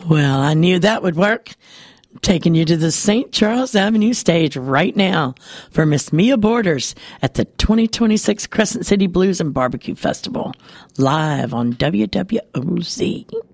Well, I knew that would work. I'm taking you to the St. Charles Avenue stage right now for Miss Mia Borders at the 2026 Crescent City Blues and Barbecue Festival, live on WWOZ.